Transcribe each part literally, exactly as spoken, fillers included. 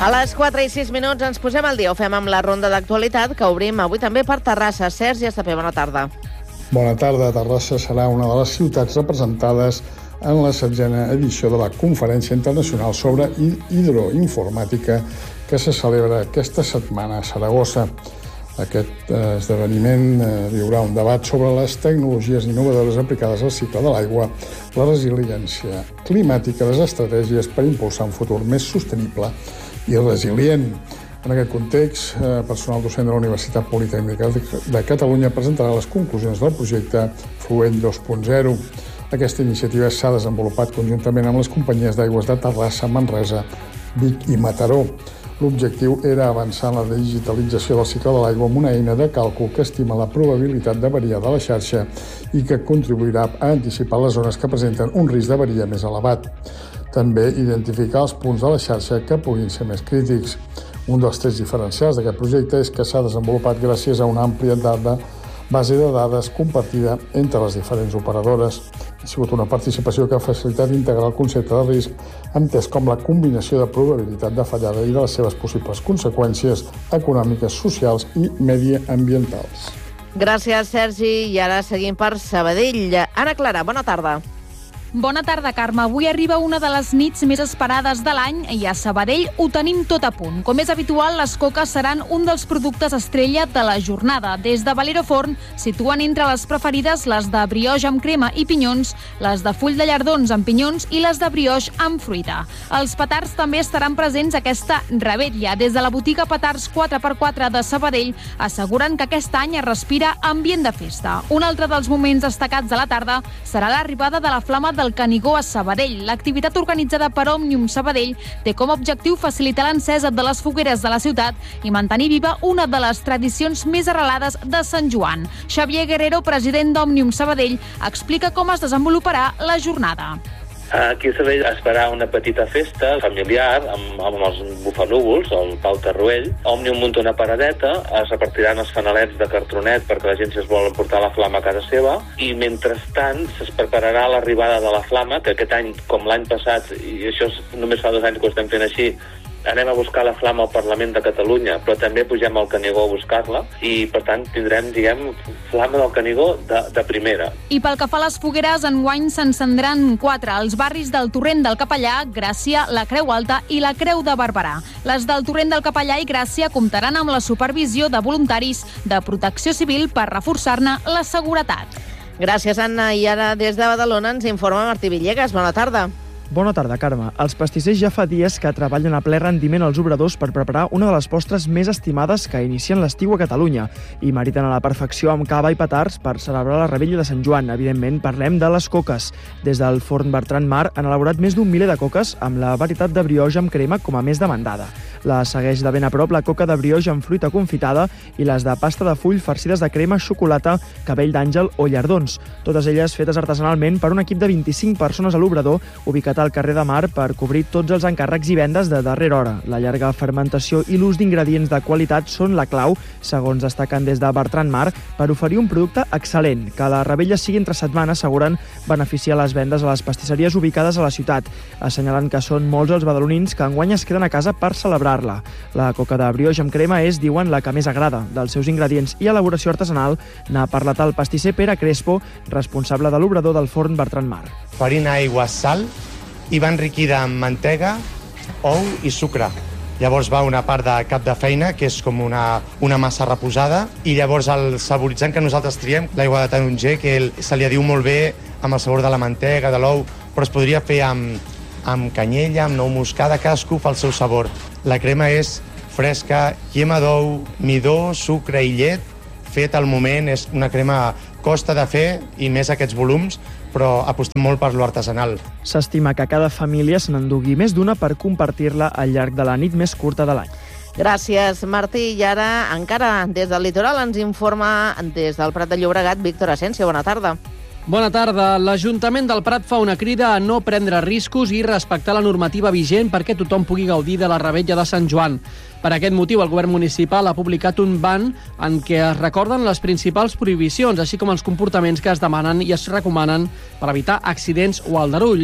A les quatre i sis minuts ens posem al dia. Ho fem amb la ronda d'actualitat que obrim avui també per Terrassa. Sergi Estapé, bona tarda. Bona tarda. Terrassa serà una de les ciutats representades en la setzena edició de la Conferència Internacional sobre Hidroinformàtica que se celebra aquesta setmana a Saragossa. Aquest eh, esdeveniment eh, hi haurà un debat sobre les tecnologies innovadores aplicades al cicle de l'aigua, la resiliència climàtica, les estratègies per impulsar un futur més sostenible i resilient. En aquest context, eh, personal docent de la Universitat Politècnica de Catalunya presentarà les conclusions del projecte Fluent dos punt zero. Aquesta iniciativa s'ha desenvolupat conjuntament amb les companyies d'aigües de Terrassa, Manresa, Vic i Mataró. L'objectiu era avançar en la digitalització del cicle de l'aigua amb una eina de càlcul que estima la probabilitat d'avaria de la xarxa i que contribuirà a anticipar les zones que presenten un risc d'avaria més elevat. També identificar els punts de la xarxa que puguin ser més crítics. Un dels trets diferencials d'aquest projecte és que s'ha desenvolupat gràcies a una àmplia dada, base de dades compartida entre les diferents operadores. Ha sigut una participació que ha facilitat integrar el concepte de risc, entès com la combinació de probabilitat de fallada i de les seves possibles conseqüències econòmiques, socials i mediambientals. Gràcies, Sergi. I ara seguim per Sabadell. Anna Clara, bona tarda. Bona tarda, Carme. Avui arriba una de les nits més esperades de l'any i a Sabadell ho tenim tot a punt. Com és habitual, les coques seran un dels productes estrella de la jornada. Des de Valero Forn situen entre les preferides les de brioix amb crema i pinyons, les de full de llardons amb pinyons i les de brioix amb fruita. Els petards també estaran presents aquesta revetlla. Des de la botiga Petards quatre per quatre de Sabadell asseguren que aquest any es respira ambient de festa. Un altre dels moments destacats de la tarda serà l'arribada de la flama del Canigó a Sabadell. L'activitat organitzada per Òmnium Sabadell té com a objectiu facilitar l'encesa de les fogueres de la ciutat i mantenir viva una de les tradicions més arrelades de Sant Joan. Xavier Guerrero, president d'Òmnium Sabadell, explica com es desenvoluparà la jornada. Aquí a Sabadell es farà una petita festa familiar amb, amb els bufanúvols, el Pau Tarruell. Òmnium munta una paradeta, es repartiran els fanalets de cartronet perquè la gent si es vol emportar la flama a casa seva i mentrestant es prepararà l'arribada de la flama, que aquest any, com l'any passat, i això només fa dos anys que ho estem fent així, anem a buscar la flama al Parlament de Catalunya, però també pugem al Canigó a buscar-la i, per tant, tindrem, diguem, flama del Canigó de, de primera. I pel que fa a les fogueres, enguany s'encendran quatre als barris del Torrent del Capellà, Gràcia, la Creu Alta i la Creu de Barberà. Les del Torrent del Capellà i Gràcia comptaran amb la supervisió de voluntaris de Protecció Civil per reforçar-ne la seguretat. Gràcies, Anna. I ara, des de Badalona, ens informa Martí Villegas. Bona tarda. Bona tarda, Carme. Els pastissers ja fa dies que treballen a ple rendiment als obradors per preparar una de les postres més estimades que inicien l'estiu a Catalunya i meriten a la perfecció amb cava i petards per celebrar la revetlla de Sant Joan. Evidentment, parlem de les coques. Des del forn Bertran Mar han elaborat més d'un miler de coques amb la varietat de brioix amb crema com a més demandada. La segueix de ben a prop la coca de brioix amb fruita confitada i les de pasta de full farcides de crema, xocolata, cabell d'àngel o llardons. Totes elles fetes artesanalment per un equip de vint-i-cinc persones a l'obrador ubicat al carrer de Mar per cobrir tots els encàrrecs i vendes de darrera hora. La llarga fermentació i l'ús d'ingredients de qualitat són la clau, segons destaquen des de Bertran Mar, per oferir un producte excel·lent. Que la revetlla sigui entre setmana, asseguren, beneficia les vendes a les pastisseries ubicades a la ciutat, assenyalant que són molts els badalonins que enguany es queden a casa per celebrar-la. La coca de brioix amb crema és, diuen, la que més agrada. Dels seus ingredients i elaboració artesanal n'ha parlat el pastisser Pere Crespo, responsable de l'obrador del forn Bertran Mar. Farina, aigua, sal i va enriquida amb mantega, ou i sucre. Llavors va una part de cap de feina, que és com una, una massa reposada, i llavors el saboritzant que nosaltres triem, l'aigua de taronger, que el, se li diu molt bé amb el sabor de la mantega, de l'ou, però es podria fer amb, amb canyella, amb nou moscada, cadascú fa el seu sabor. La crema és fresca, llema d'ou, midó, sucre i llet, fet al moment, és una crema costa de fer, i més aquests volums, però apostem molt per lo artesanal. S'estima que cada família se n'endugui més d'una per compartir-la al llarg de la nit més curta de l'any. Gràcies, Martí. I ara, encara des del litoral, ens informa des del Prat de Llobregat, Víctor Asensio. Bona tarda. Bona tarda. L'Ajuntament del Prat fa una crida a no prendre riscos i respectar la normativa vigent perquè tothom pugui gaudir de la revetlla de Sant Joan. Per aquest motiu, el govern municipal ha publicat un ban en què es recorden les principals prohibicions, així com els comportaments que es demanen i es recomanen per evitar accidents o aldarulls.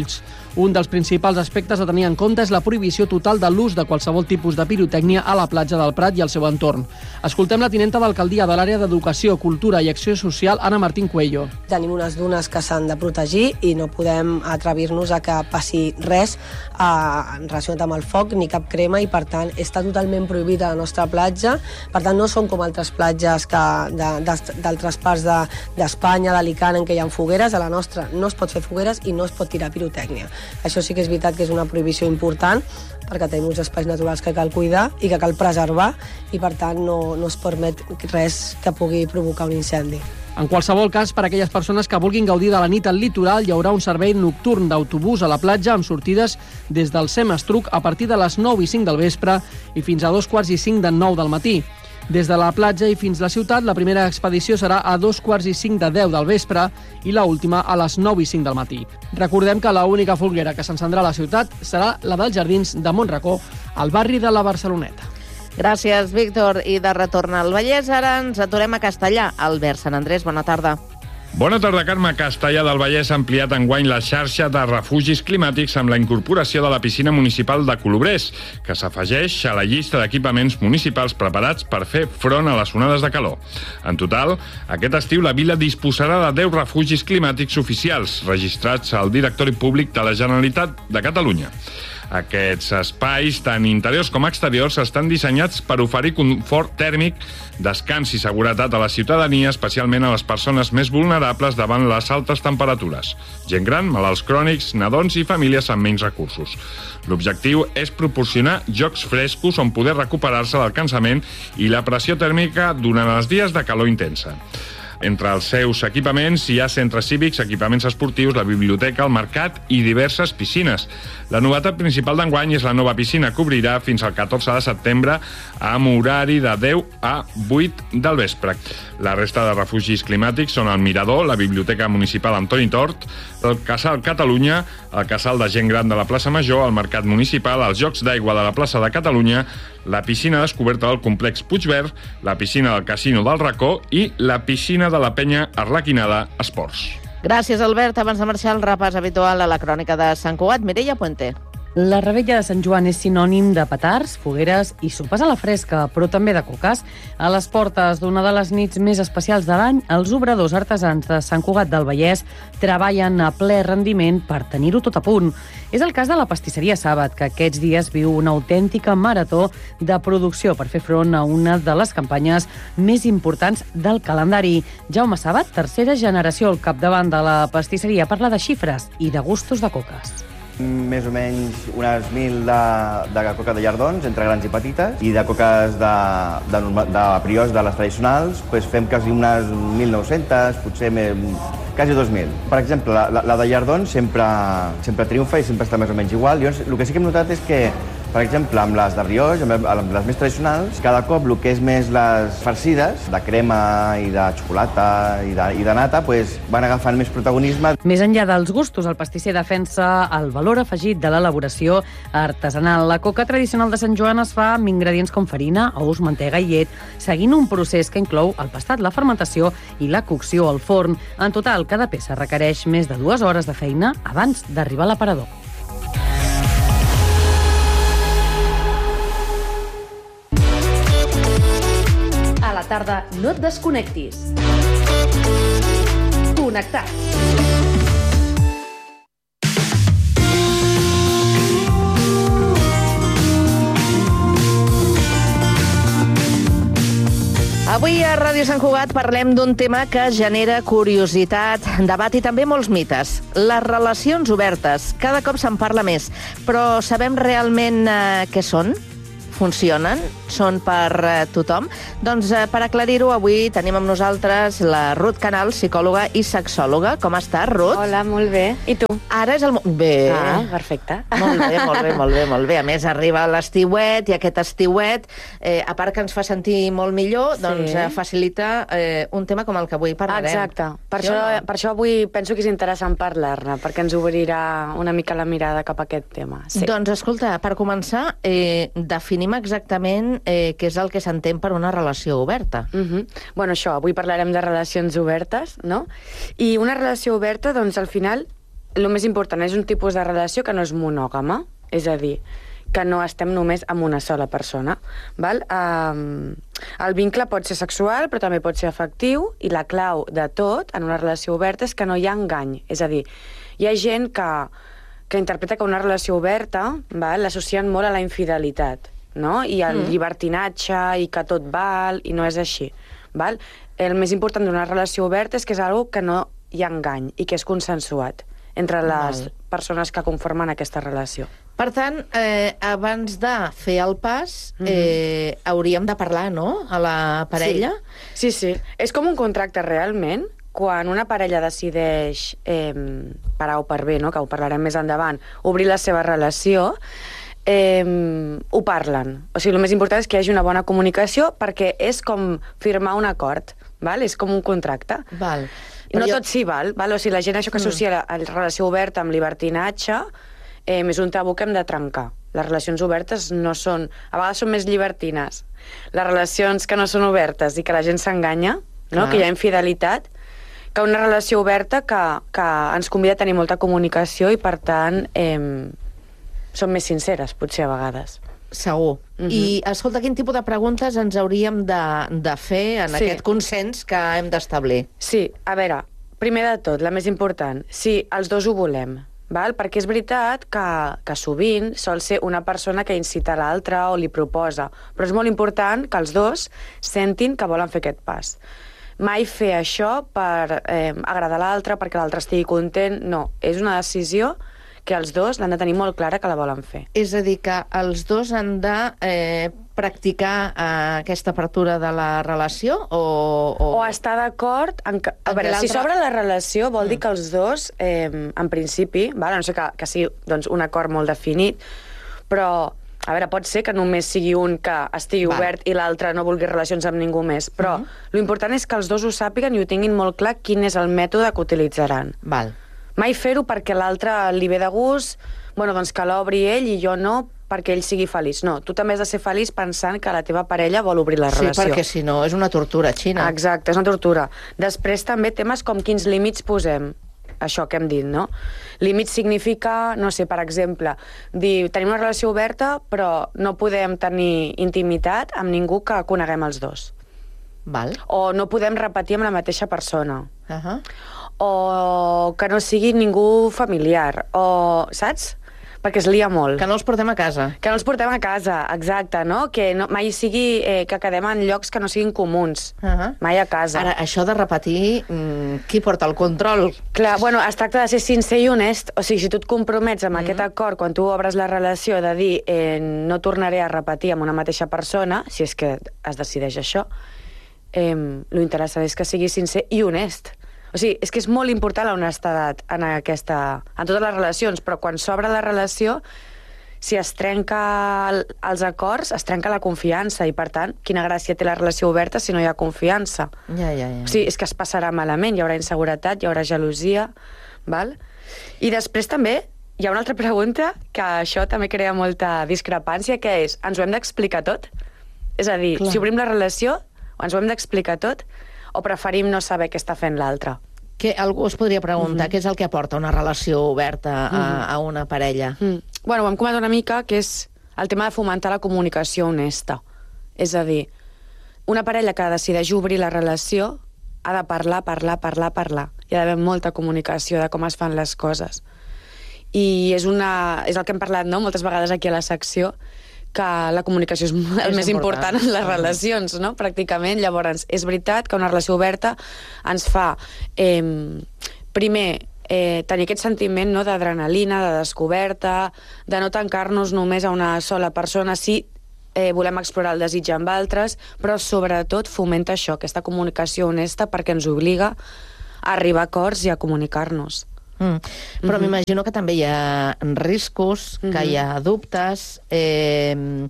Un dels principals aspectes a tenir en compte és la prohibició total de l'ús de qualsevol tipus de pirotècnia a la platja del Prat i al seu entorn. Escoltem la tinenta d'alcaldia de l'àrea d'Educació, Cultura i Acció Social, Anna Martín Cuello. Tenim unes dunes que s'han de protegir i no podem atrevir-nos a que passi res eh, relacionat amb el foc ni cap crema, i per tant està totalment prohibida a la nostra platja. Per tant no són com altres platges que d'altres parts d'Espanya, d'Alicant, en què hi ha fogueres. A la nostra no es pot fer fogueres i no es pot tirar pirotècnia. Això sí que és veritat que és una prohibició important, perquè tenim uns espais naturals que cal cuidar i que cal preservar, i per tant no, no es permet res que pugui provocar un incendi. En qualsevol cas, per a aquelles persones que vulguin gaudir de la nit al litoral, hi haurà un servei nocturn d'autobús a la platja amb sortides des del Semestruc a partir de les nou i cinc del vespre i fins a dos quarts i cinc de nou del matí. Des de la platja i fins a la ciutat, la primera expedició serà a dos quarts i cinc de deu del vespre i la última a les nou i cinc del matí. Recordem que l'única foguera que s'encendrà a la ciutat serà la dels Jardins de Montracó, al barri de la Barceloneta. Gràcies, Víctor. I de retorn al Vallès, ara ens aturem a Castellà. Albert Sant Andrés, bona tarda. Bona tarda, Carme. Castellà del Vallès ha ampliat enguany la xarxa de refugis climàtics amb la incorporació de la piscina municipal de Colobrers, que s'afegeix a la llista d'equipaments municipals preparats per fer front a les onades de calor. En total, aquest estiu la vila disposarà de deu refugis climàtics oficials, registrats al Directori Públic de la Generalitat de Catalunya. Aquests espais, tant interiors com exteriors, estan dissenyats per oferir confort tèrmic, descans i seguretat a la ciutadania, especialment a les persones més vulnerables davant les altes temperatures. Gent gran, malalts crònics, nadons i famílies amb menys recursos. L'objectiu és proporcionar jocs frescos on poder recuperar-se del cansament i la pressió tèrmica durant els dies de calor intensa. Entre els seus equipaments hi ha centres cívics, equipaments esportius, la biblioteca, el mercat i diverses piscines. La novetat principal d'enguany és la nova piscina que obrirà fins al catorze de setembre amb horari de deu a vuit del vespre. La resta de refugis climàtics són el Mirador, la Biblioteca Municipal Antoni Tort, el Casal Catalunya, el Casal de Gent Gran de la Plaça Major, el Mercat Municipal, els Jocs d'Aigua de la Plaça de Catalunya, la piscina descoberta del complex Puigverd, la piscina del Casino del Racó i la piscina de la Penya Arlequinada Esports. Gràcies, Albert. Abans de marxar, el repàs habitual a la crònica de Sant Cugat. Mireia Puente. La revetlla de Sant Joan és sinònim de petards, fogueres i sopes a la fresca, però també de coques. A les portes d'una de les nits més especials de l'any, els obradors artesans de Sant Cugat del Vallès treballen a ple rendiment per tenir-ho tot a punt. És el cas de la pastisseria Sàbat, que aquests dies viu una autèntica marató de producció per fer front a una de les campanyes més importants del calendari. Jaume Sàbat, tercera generació al capdavant de la pastisseria, parla de xifres i de gustos de coques. Més o menys unes mil de, de coca de llardons, entre grans i petites, i de coques de, de, de brioche de les tradicionals, pues fem quasi unes mil nou-centes, potser més, quasi dos mil. Per exemple, la, la de llardons sempre, sempre triomfa i sempre està més o menys igual. Llavors, el que sí que hem notat és que, per exemple, amb les de brioche, amb les més tradicionals, cada cop el que és més les farcides, de crema i de xocolata i de, i de nata, pues, van agafant més protagonisme. Més enllà dels gustos, el pastisser defensa el valor afegit de l'elaboració artesanal. La coca tradicional de Sant Joan es fa amb ingredients com farina, ous, mantega i llet, seguint un procés que inclou el pastat, la fermentació i la cocció al forn. En total, cada peça requereix més de dues hores de feina abans d'arribar a l'aparador. A la tarda no et desconnectis. Connectat. Avui a Ràdio Sant Cugat parlem d'un tema que genera curiositat, debat i també molts mites. Les relacions obertes. Cada cop se'n parla més, però sabem realment eh, què són? Funcionen? Són per eh, tothom? Doncs eh, per aclarir-ho, avui tenim amb nosaltres la Ruth Canal, psicòloga i sexòloga. Com estàs, Ruth? Hola, molt bé. I tu? Ara és el... Mo... Bé. Ah, perfecte. Molt bé, molt bé, molt bé, molt bé. A més, arriba l'estiuet i aquest estiuet, eh, a part que ens fa sentir molt millor, sí. doncs eh, facilita eh, un tema com el que avui parlarem. Exacte. Per, sí, això, no? per això avui penso que és interessant parlar-ne, perquè ens obrirà una mica la mirada cap a aquest tema. Sí. Doncs, escolta, per començar, eh, definim exactament eh, què és el que s'entén per una relació oberta. Uh-huh. Bueno, això, avui parlarem de relacions obertes, no? I una relació oberta, doncs, al final, el més important és un tipus de relació que no és monògama, és a dir, que no estem només amb una sola persona. Val? Um, el vincle pot ser sexual, però també pot ser afectiu, i la clau de tot en una relació oberta és que no hi ha engany. És a dir, hi ha gent que, que interpreta que una relació oberta l'associen molt a la infidelitat, no? I al mm. llibertinatge, i que tot val, i no és així. Val? El més important d'una relació oberta és que és una que no hi ha engany i que és consensuat entre les val. persones que conformen aquesta relació. Per tant, eh, abans de fer el pas, eh, mm-hmm. hauríem de parlar, no?, a la parella? Sí, sí. sí. És com un contracte realment. Quan una parella decideix, eh, per A o per B, no?, que ho parlarem més endavant, obrir la seva relació, eh, ho parlen. O sigui, el més important és que hi hagi una bona comunicació, perquè és com firmar un acord, val? És com un contracte. Val. No jo... tot sí val, val? O sigui, la gent això que associa mm. la, la relació oberta amb llibertinatge eh, és un tabú que hem de trencar. Les relacions obertes no són... A vegades són més llibertines. Les relacions que no són obertes i que la gent s'enganya, no? Que hi ha infidelitat, que una relació oberta que, que ens convida a tenir molta comunicació i, per tant, eh, són més sinceres, potser, a vegades. Segur. Uh-huh. I, escolta, quin tipus de preguntes ens hauríem de, de fer en sí. aquest consens que hem d'establir? Sí, a veure, primer de tot, la més important, si els dos ho volem, val? Perquè és veritat que, que sovint sol ser una persona que incita l'altra o li proposa, però és molt important que els dos sentin que volen fer aquest pas. Mai fer això per eh, agradar l'altre, perquè l'altre estigui content, no. És una decisió que els dos l'han de tenir molt clara que la volen fer. És a dir, que els dos han de eh, practicar eh, aquesta apertura de la relació o... O, o estar d'acord en que... A veure, si s'obre la relació vol mm. dir que els dos, eh, en principi, val? A no sé que, que sigui doncs, un acord molt definit, però... A veure, pot ser que només sigui un que estigui Val. obert i l'altre no vulgui relacions amb ningú més, però uh -huh. l'important és que els dos ho sàpiguen i ho tinguin molt clar quin és el mètode que utilitzaran. Val. Mai fer-ho perquè l'altre li ve de gust, bueno, doncs que l'obri ell i jo no, perquè ell sigui feliç. No, tu també has de ser feliç pensant que la teva parella vol obrir la relació. Sí, perquè si no és una tortura, Xina. Exacte, és una tortura. Després també temes com quins límits posem. Això que hem dit, no? Límit significa, no sé, per exemple, dir, tenim una relació oberta, però no podem tenir intimitat amb ningú que coneguem els dos. Val. O no podem repetir amb la mateixa persona. Uh-huh. O que no sigui ningú familiar. O, saps? Perquè es lia molt. Que no els portem a casa. Que no els portem a casa, exacte, no? Que no, mai sigui eh, que quedem en llocs que no siguin comuns. Uh-huh. Mai a casa. Ara, això de repetir, mmm, qui porta el control? Clar, bueno, es tracta de ser sincer i honest. O sigui, si tu et compromets amb mm. aquest acord, quan tu obres la relació, de dir eh, no tornaré a repetir amb una mateixa persona, si és que es decideix això, eh, l'interessant és que sigui sincer i honest. O sigui, és que és molt important la honestedat en, aquesta, en totes les relacions, però quan s'obre la relació, si es trenca el, els acords, es trenca la confiança, i per tant, quina gràcia té la relació oberta si no hi ha confiança? Ja, ja, ja. O sigui, és que es passarà malament, hi haurà inseguretat, hi haurà gelosia, val? I després també hi ha una altra pregunta, que això també crea molta discrepància, que és, ens ho hem d'explicar tot? És a dir, Clar. si obrim la relació, ens ho hem d'explicar tot? O preferim no saber què està fent l'altre? Que algú es podria preguntar, uh-huh. què és el que aporta una relació oberta a, uh-huh. a una parella? Uh-huh. Bueno, ho hem comentat una mica, que és el tema de fomentar la comunicació honesta. És a dir, una parella que decideix obrir la relació ha de parlar, parlar, parlar, parlar. Hi ha d'haver molta comunicació de com es fan les coses. I és, una, és el que hem parlat, no?, moltes vegades aquí a la secció, que la comunicació és el és més important, important en les relacions, no?, pràcticament. Llavors, és veritat que una relació oberta ens fa, eh, primer, eh, tenir aquest sentiment, no?, d'adrenalina, de descoberta, de no tancar-nos només a una sola persona, sí, eh, volem explorar el desig amb altres, però sobretot fomenta això, aquesta comunicació honesta, perquè ens obliga a arribar a acords i a comunicar-nos. Mm. Però mm-hmm. m'imagino que també hi ha riscos, que mm-hmm. hi ha dubtes. Eh,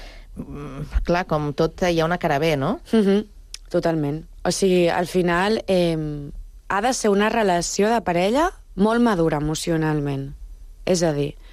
clar, com tot hi ha una cara bé, no? Mm-hmm. Totalment. O sigui, al final eh, ha de ser una relació de parella molt madura emocionalment. És a dir,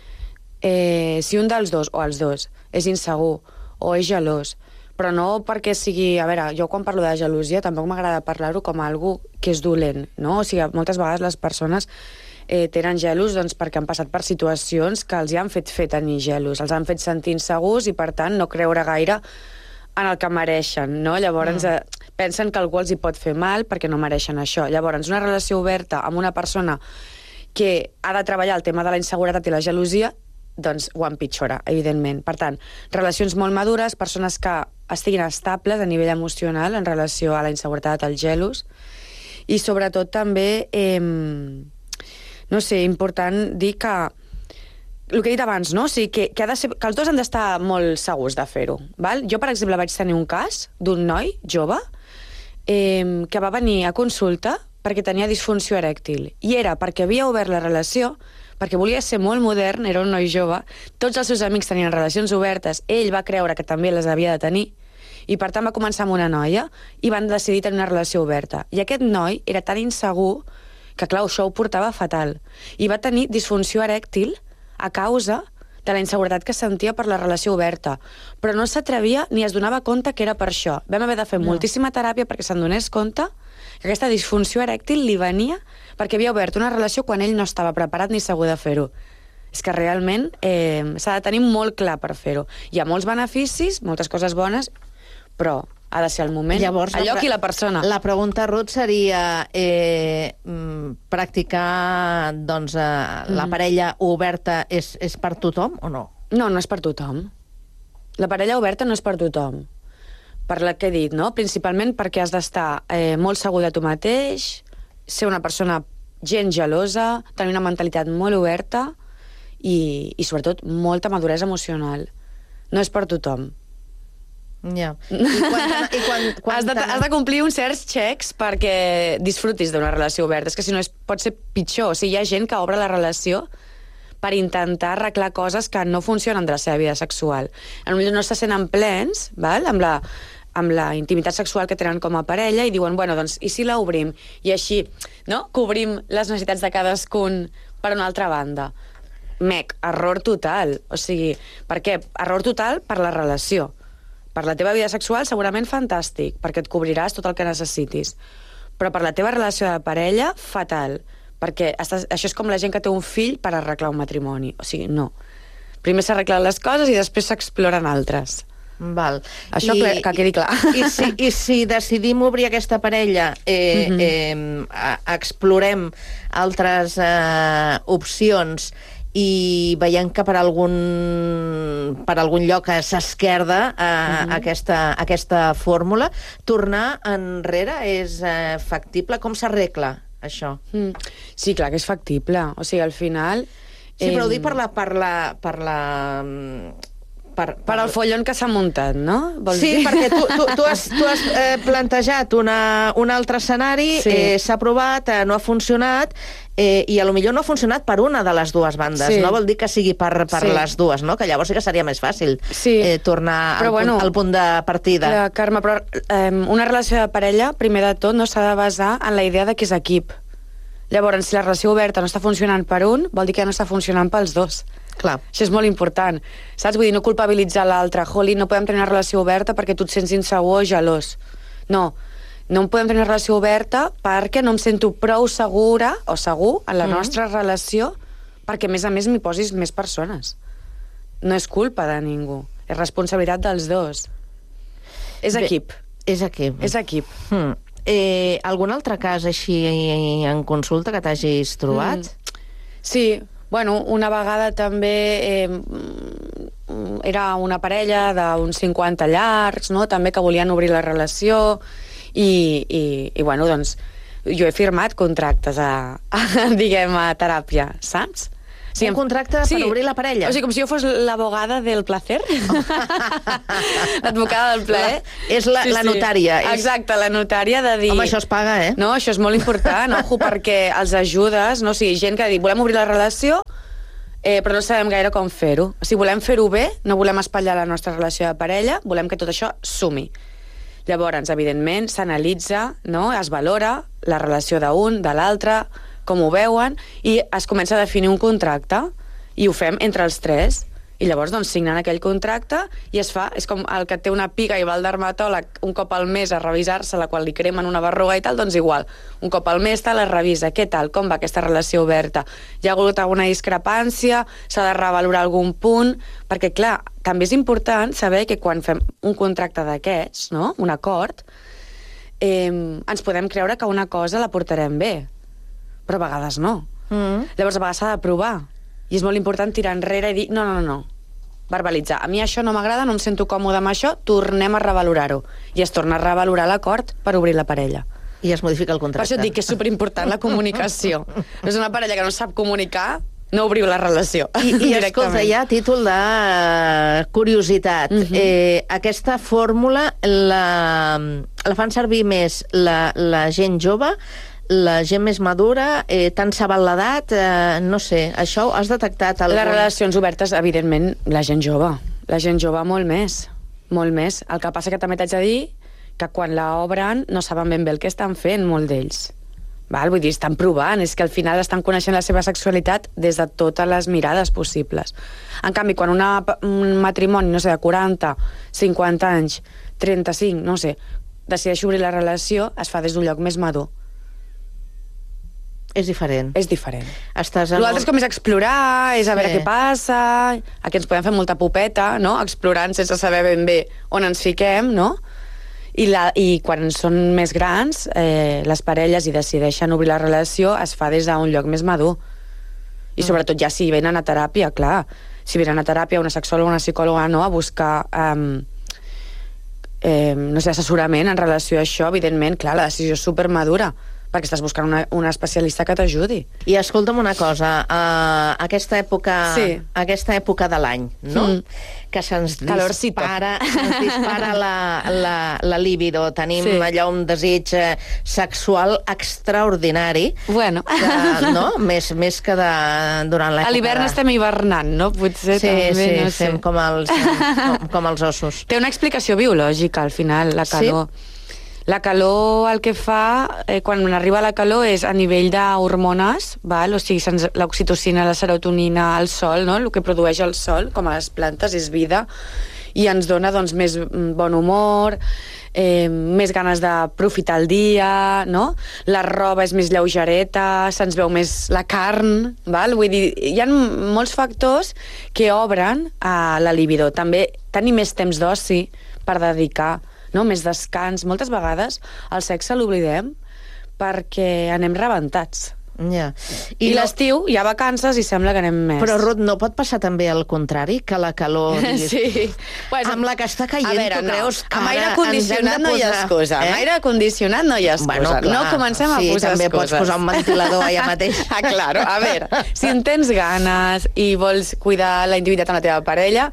eh, si un dels dos, o els dos, és insegur o és gelós, però no perquè sigui... A veure, jo quan parlo de gelosia tampoc m'agrada parlar-ho com a algú que és dolent, no? O sigui, moltes vegades les persones eh, tenen gelos doncs, perquè han passat per situacions que els hi han fet fer tenir gelos, els han fet sentir insegurs i, per tant, no creure gaire en el que mereixen, no? Llavors, mm. eh, pensen que algú els hi pot fer mal perquè no mereixen això. Llavors, una relació oberta amb una persona que ha de treballar el tema de la inseguretat i la gelosia, doncs ho empitjora, evidentment. Per tant, relacions molt madures, persones que estiguin estables a nivell emocional en relació a la inseguretat, als gelos, i sobretot també, eh, no sé, important dir que el que he dit abans, no? O sigui, que, que, ha de ser, que els dos han d'estar molt segurs de fer-ho. Val? Jo, per exemple, vaig tenir un cas d'un noi jove eh, que va venir a consulta perquè tenia disfunció erèctil. I era perquè havia obert la relació, perquè volia ser molt modern, era un noi jove, tots els seus amics tenien relacions obertes, ell va creure que també les havia de tenir, i per tant va començar amb una noia i van decidir tenir una relació oberta. I aquest noi era tan insegur que, clar, això ho portava fatal. I va tenir disfunció erèctil a causa de la inseguretat que sentia per la relació oberta. Però no s'atrevia ni es donava compte que era per això. Vam haver de fer no. moltíssima teràpia perquè se'n donés compte que aquesta disfunció erèctil li venia perquè havia obert una relació quan ell no estava preparat ni segur de fer-ho. És que realment eh, s'ha de tenir molt clar per fer-ho. Hi ha molts beneficis, moltes coses bones, però ha de ser el moment, Llavors, el lloc i la persona. La pregunta, Ruth, seria eh, practicar doncs, eh, mm. la parella oberta és, és per tothom o no? No, no és per tothom. La parella oberta no és per tothom. Per la que he dit, no? Principalment perquè has d'estar eh, molt segur de tu mateix, ser una persona gens gelosa, tenir una mentalitat molt oberta i, i sobretot, molta maduresa emocional. No és per tothom. Ja. I quan, i quan, quan has, de, has de complir uns certs xecs perquè disfrutis d'una relació oberta. És que si no és, pot ser pitjor. O sigui, hi ha gent que obre la relació per intentar arreglar coses que no funcionen de la seva vida sexual. Potser no se senten plens, val? Amb la, amb la intimitat sexual que tenen com a parella i diuen, bueno, doncs, i si la obrim? I així, no?, cobrim les necessitats de cadascun per una altra banda. Mec, error total. O sigui, per què? Error total per la relació. Per la teva vida sexual, segurament fantàstic, perquè et cobriràs tot el que necessitis. Però per la teva relació de parella, fatal. Perquè estàs, això és com la gent que té un fill per arreglar un matrimoni. O sigui, no. Primer s'arreglen les coses i després s'exploren altres. Val. Això I, que quedi clar. I si, I si decidim obrir aquesta parella, eh, mm-hmm. eh, explorem altres eh, opcions i veiem que per algun, per algun lloc s'esquerda eh, mm-hmm. aquesta, aquesta fórmula, tornar enrere és eh, factible? Com s'arregla això? Mm. Sí, clar que és factible. O sigui, al final... Sí, però ho dic per la... Per la, per la Per, per el follon que s'ha muntat, no? Vols sí, dir? perquè tu, tu, tu has, tu has eh, plantejat una, un altre escenari, sí. eh, s'ha provat, eh, no ha funcionat, eh, i a lo millor no ha funcionat per una de les dues bandes. Sí. No vol dir que sigui per, per sí. les dues, no? Que llavors sí que seria més fàcil sí. eh, tornar al, bueno, punt, al punt de partida. Clar, Carme, però eh, una relació de parella, primer de tot, no s'ha de basar en la idea de que és equip. Llavors, si la relació oberta no està funcionant per un, vol dir que no està funcionant pels dos. Clar. Això és molt important, saps? Vull dir, no culpabilitzar l'altre. Joli, no podem tenir una relació oberta perquè tu et sents insegur o gelós. No, no podem tenir una relació oberta perquè no em sento prou segura o segur en la mm. nostra relació perquè, a més a més, m'hi posis més persones. No és culpa de ningú, és responsabilitat dels dos. És Bé, equip. És equip. És equip. Mm. Eh, algun altre cas així en consulta que t'hagis trobat? Mm. Sí. Bueno, una vegada també eh, era una parella d'uns cinquanta llargs, no?, també que volien obrir la relació i, i, i bueno, doncs, jo he firmat contractes a, a diguem, a teràpia, saps? Sí, un contracte sí. per obrir la parella? O sigui, com si jo fos l'abogada del placer. Oh. L'advocada del plaer. La, és la, sí, la notària. Sí. És... Exacte, la notària de dir... Home, això es paga, eh? No, això és molt important, ojo, perquè els ajudes, no? O sigui, gent que diu, volem obrir la relació, eh, però no sabem gaire com fer-ho. O sigui, volem fer-ho bé, no volem espatllar la nostra relació de parella, volem que tot això sumi. Llavors, evidentment, s'analitza, no?, es valora la relació d'un, de l'altre, com ho veuen, i es comença a definir un contracte, i ho fem entre els tres. I llavors doncs, signen aquell contracte i es fa, és com el que té una piga i va al dermatòleg un cop al mes a revisar-se, la qual li cremen una berruga i tal, doncs igual, un cop al mes tal, es revisa, què tal, com va aquesta relació oberta, hi ha hagut alguna discrepància, s'ha de revalorar algun punt, perquè clar, també és important saber que quan fem un contracte d'aquests, no?, un acord, eh, ens podem creure que una cosa la portarem bé, però a vegades no. Mm. Llavors a vegades s'ha de provar. I és molt important tirar enrere i dir, no, no, no, no, verbalitzar. A mi això no m'agrada, no em sento còmode amb això, tornem a revalorar-ho. I es torna a revalorar l'acord per obrir la parella. I es modifica el contracte. Per això et dic que és superimportant la comunicació. No és una parella que no sap comunicar, no obriu la relació. I, i escolta, ja a títol de curiositat, uh-huh. eh, aquesta fórmula la, la fan servir més la, la gent jove, la gent més madura, eh, tant s'ha val l'edat, eh, no sé, això ho has detectat? Algun... Les relacions obertes, evidentment, la gent jove. La gent jove molt més, molt més. El que passa que també t'haig de dir que quan la obren no saben ben bé el que estan fent, molt d'ells. Val? Vull dir, estan provant, és que al final estan coneixent la seva sexualitat des de totes les mirades possibles. En canvi, quan una, un matrimoni, no sé, de quaranta, cinquanta anys, trenta-cinc, no sé, decideix obrir la relació, es fa des d'un lloc més madur. És diferent. És diferent. Estàs en... L'altre és com és explorar, és a veure sí. què passa, aquí ens podem fer molta popeta, no?, explorant sense saber ben bé on ens fiquem, no? I, la, i quan són més grans, eh, les parelles i decideixen obrir la relació, es fa des d'un lloc més madur. I sobretot ja si venen a teràpia, clar. Si venen a teràpia una sexòloga o una psicòloga, no?, a buscar... Eh, eh, no sé, assessorament en relació a això, evidentment, clar, la decisió és supermadura, perquè estàs buscant una, una especialista que t'ajudi. I escolta'm una cosa, uh, aquesta època, sí. aquesta època de l'any, no? Mm. Que se'ns dispara, se'ns dispara la, la, la libido, tenim sí. allò un desig sexual extraordinari. Bueno. Que, no? més, més que de, durant l'època... A l'hivern de... estem hivernant, no? Potser sí, també, sí, no sé. Fem com els, com, com els ossos. Té una explicació biològica, al final, la calor. Sí? La calor el que fa, eh, quan arriba la calor, és a nivell d'hormones, val? O sigui, l'oxitocina, la serotonina, el sol, no? El que produeix el sol, com a les plantes, és vida, i ens dona doncs, més bon humor, eh, més ganes d'aprofitar el dia, no? La roba és més lleugereta, se'ns veu més la carn, val? Vull dir, hi ha molts factors que obren a la libido. També tenir més temps d'oci per dedicar, no? Més descans. Moltes vegades el sexe l'oblidem perquè anem rebentats. Ja. I, I no... l'estiu hi ha vacances i sembla que anem més. Però, Ruth, no pot passar també al contrari, que la calor... Diguis, sí. Pues, amb la que està caient, veure, tu creus no. que amb aire condicionat no hi ha excusa. Eh? Amb aire condicionat no hi ha excusa. Bueno, clar, no comencem a sí, posar també excuses. Pots posar un ventilador allà mateix. Ah, claro. A veure, si en tens ganes i vols cuidar la intimitat amb la teva parella,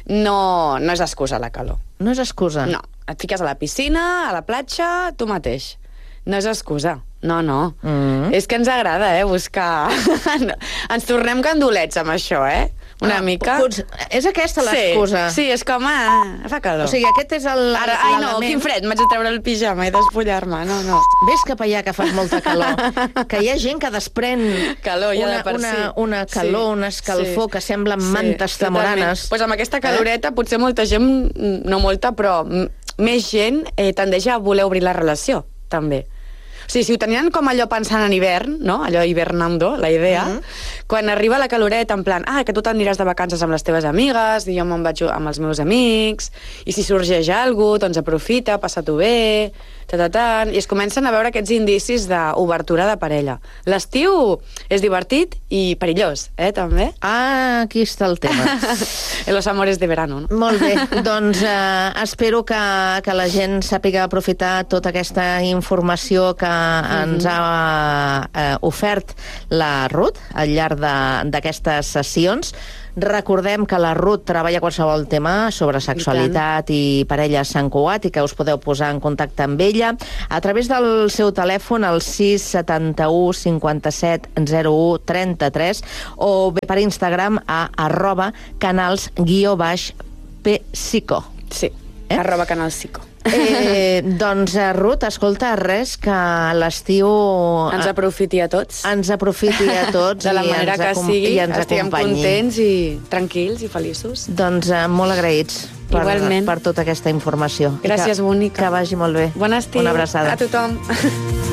no, no és excusa la calor. No és excusa? No. Et fiques a la piscina, a la platja, tu mateix. No és excusa. No, no. Mm-hmm. És que ens agrada, eh, buscar... ens tornem candolets amb això, eh? Una ah, mica... Pots... És aquesta l'excusa? Sí, sí, és com, ah, fa calor. O sigui, aquest és el... Ara, ai, no, quin fred, m'haig de treure el pijama i despullar-me, no, no. Ves cap allà que fas molta calor. Que hi ha gent que desprèn calor, ja una, de per una, si. una calor, sí, una escalfor sí, que semblen sí, mantes tamoranes. Doncs pues amb aquesta caloreta, eh? Potser molta gent, no molta, però més gent eh, tendeix a voler obrir la relació, també. O sigui, si ho tenien com allò pensant en hivern, no? Allò hibernando, la idea, mm-hmm. quan arriba la caloreta en plan, ah, que tu t'aniràs de vacances amb les teves amigues, i jo me'n vaig amb els meus amics, i si sorgeix alguna cosa, doncs aprofita, passa-t'ho bé, ta-ta-tan, i es comencen a veure aquests indicis d'obertura de parella. L'estiu és divertit i perillós, eh, també. Ah, aquí està el tema. Los amores de verano, no? Molt bé, doncs eh, espero que, que la gent sàpiga aprofitar tota aquesta informació que ens ha eh, ofert la Ruth al llarg d'aquestes sessions. Recordem que la Ruth treballa qualsevol tema sobre sexualitat i, i parelles Sant Cugat i que us podeu posar en contacte amb ella a través del seu telèfon al sis setanta-u cinquanta-set zero u trenta-tres o bé per Instagram a arroba canals guió baix psico. Sí, eh? arroba canals psico. Eh, doncs, Ruth, escolta, res, que l'estiu... Ens aprofiti a tots. Ens aprofiti a tots. De la manera que sigui, estiguem acompanyi. contents i tranquils i feliços. Doncs eh, molt agraïts per, Igualment. per tota aquesta informació. Gràcies, que, Mónica. Que vagi molt bé. Bon estiu. Una abraçada. A tothom.